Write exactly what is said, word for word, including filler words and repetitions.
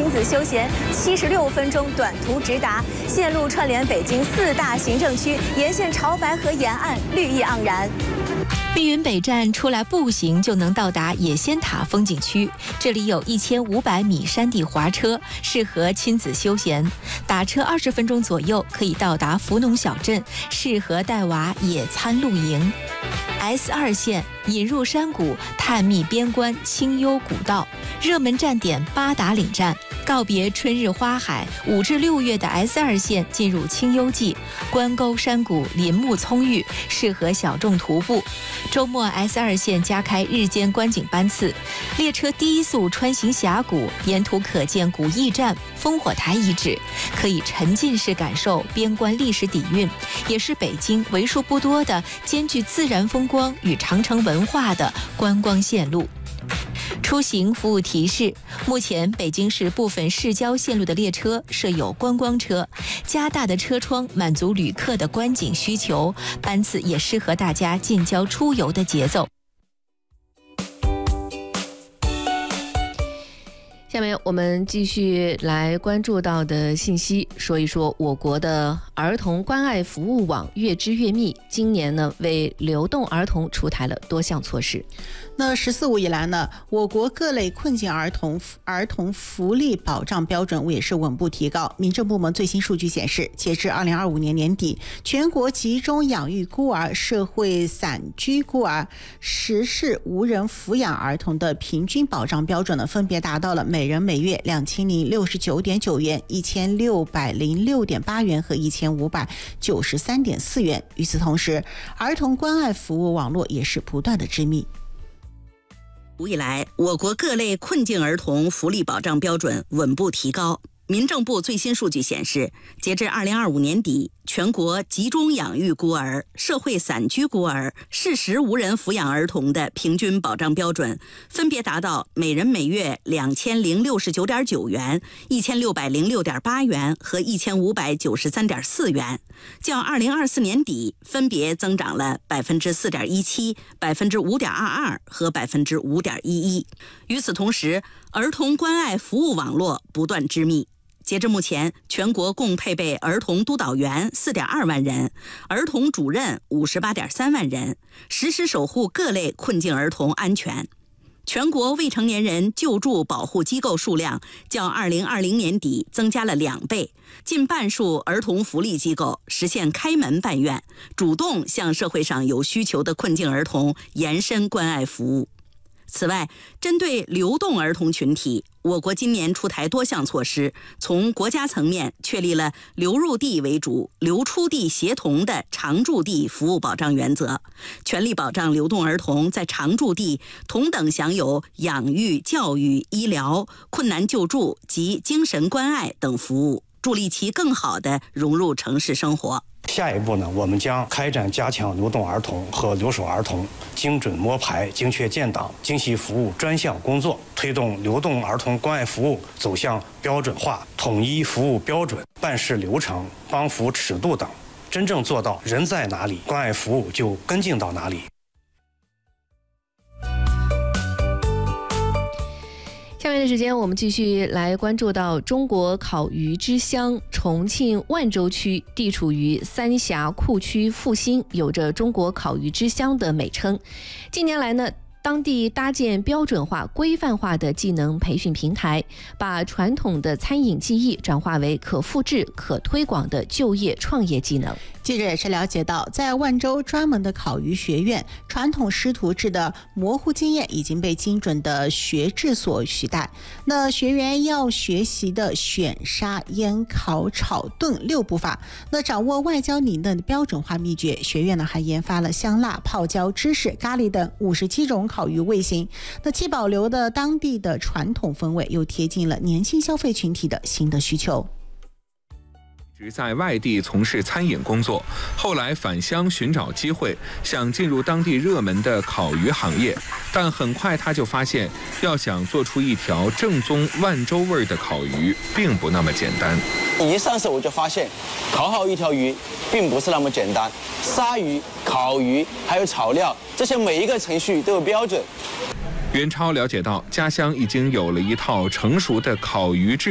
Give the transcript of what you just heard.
亲子休闲，七十六分钟短途直达，线路串联北京四大行政区，沿线潮白河沿岸绿意盎然。 密云北站出来步行就能到达野仙塔风景区，这里有一千五百米山地滑车，适合亲子休闲。打车二十分钟左右可以到达福农小镇，适合带娃野餐露营。S 二线引入山谷，探秘边关清幽古道，热门站点八达岭站。告别春日花海，五至六月的 S 二线进入清幽季，关沟山谷林木葱郁，适合小众徒步。周末 S 二线加开日间观景班次，列车低速穿行峡谷，沿途可见古驿站、烽火台遗址，可以沉浸式感受边关历史底蕴，也是北京为数不多的兼具自然风光与长城文化的观光线路。出行服务提示：目前北京市部分市郊线路的列车设有观光车，加大的车窗满足旅客的观景需求，班次也适合大家近郊出游的节奏。 下面我们继续来关注到的信息，说一说我国的儿童关爱服务网越织越密，今年呢为流动儿童出台了多项措施。 那“十四五”以来呢，我国各类困境儿童儿童福利保障标准也是稳步提高。民政部门最新数据显示，截至二零二五年年底，全国集中养育孤儿、社会散居孤儿、实事无人抚养儿童的平均保障标准呢，分别达到了每人每月两千零六十九点九元、一千六百零六点八元和一千五百九十三点四元。与此同时，儿童关爱服务网络也是不断的织密。 以来，我国各类困境儿童福利保障标准稳步提高。民政部最新数据显示，截至二零二五年底，全国集中养育孤儿、社会散居孤儿、适时无人抚养儿童的平均保障标准分别达到每人每月两千零六十九点九元、一千六百零六点八元和一千五百九十三点四元，较二零二四年底分别增长了百分之四点一七、百分之五点二二和百分之五点一一。与此同时，儿童关爱服务网络不断织密。截至目前，全国共配备儿童督导员 四点二万人，儿童主任 五十八点三万人，实时守护各类困境儿童安全。全国未成年人救助保护机构数量较二零二零年底增加了两倍，近半数儿童福利机构实现开门办院，主动向社会上有需求的困境儿童延伸关爱服务。此外，针对流动儿童群体，我国今年出台多项措施，从国家层面确立了流入地为主、流出地协同的常住地服务保障原则，全力保障流动儿童在常住地同等享有养育、教育、医疗、困难救助及精神关爱等服务，助力其更好地融入城市生活。 下一步呢，我们将开展加强流动儿童和留守儿童精准摸排、精确建档、精细服务专项工作，推动流动儿童关爱服务走向标准化、统一服务标准、办事流程、帮扶尺度等，真正做到人在哪里，关爱服务就跟进到哪里。 下面的时间，我们继续来关注到中国烤鱼之乡重庆万州区，地处于三峡库区复兴，有着中国烤鱼之乡的美称。近年来呢，当地搭建标准化、规范化的技能培训平台，把传统的餐饮技艺转化为可复制、可推广的就业创业技能。 记者也是了解到，在万州专门的烤鱼学院，传统师徒制的模糊经验已经被精准的学制所取代。那学员要学习的选、杀、腌、烤、炒、炖六步法，那掌握外焦里嫩的标准化秘诀。学院呢还研发了香辣、泡椒、芝士、咖喱等五十七种烤鱼味型，那既保留了当地的传统风味，又贴近了年轻消费群体的新的需求。 在外地从事餐饮工作，后来返乡寻找机会，想进入当地热门的烤鱼行业，但很快他就发现，要想做出一条正宗万州味的烤鱼，并不那么简单。 一上手我就发现，烤好一条鱼并不是那么简单，杀鱼、烤鱼还有炒料，这些每一个程序都有标准。 袁超了解到，家乡已经有了一套成熟的烤鱼制